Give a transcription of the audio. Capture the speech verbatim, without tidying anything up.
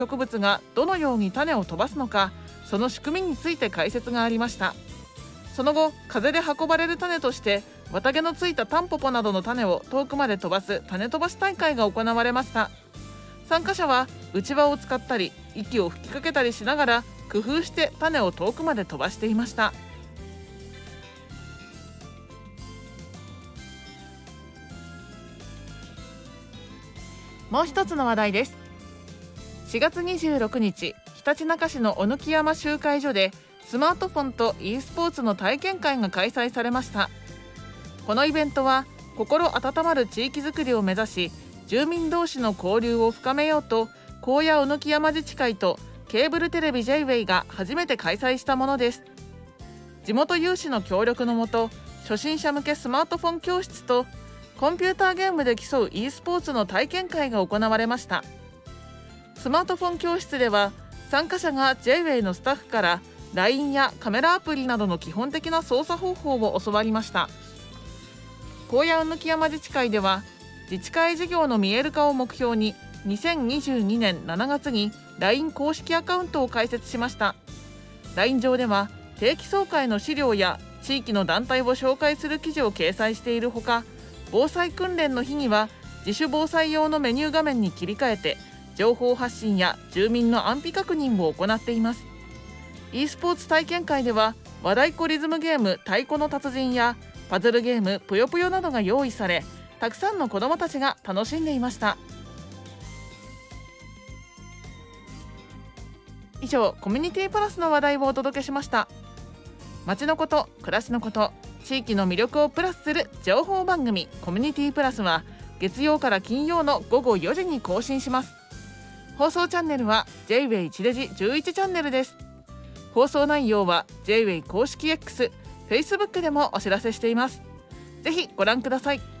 植物がどのように種を飛ばすのか、その仕組みについて解説がありました。その後、風で運ばれる種として綿毛のついたタンポポなどの種を遠くまで飛ばす種飛ばし大会が行われました。参加者はうちわを使ったり息を吹きかけたりしながら工夫して種を遠くまで飛ばしていました。もう一つの話題です。しがつにじゅうろくにち、ひたちなか市の小貫山集会所でスマートフォンと e スポーツの体験会が開催されました。このイベントは心温まる地域づくりを目指し、住民同士の交流を深めようと、高野小貫山自治会とケーブルテレビ ジェイウェイ が初めて開催したものです。地元有志の協力のもと、初心者向けスマートフォン教室とコンピューターゲームで競う e スポーツの体験会が行われました。スマートフォン教室では参加者が ジェイウェイ のスタッフから ライン やカメラアプリなどの基本的な操作方法を教わりました。高野小貫山自治会では自治会事業の見える化を目標ににせんにじゅうにねんしちがつに ライン 公式アカウントを開設しました。 ライン 上では定期総会の資料や地域の団体を紹介する記事を掲載しているほか、防災訓練の日には自主防災用のメニュー画面に切り替えて情報発信や住民の安否確認を行っています。 e スポーツ体験会では和太鼓リズムゲーム太鼓の達人やパズルゲームぷよぷよなどが用意され、たくさんの子どもたちが楽しんでいました。以上、コミュニティプラスの話題をお届けしました。街のこと、暮らしのこと、地域の魅力をプラスする情報番組コミュニティプラスは月曜から金曜のごごよじに更新します。放送チャンネルは ジェイウェイ 地デジじゅういちチャンネルです。放送内容は ジェイウェイ 公式 X、Facebook でもお知らせしています。ぜひご覧ください。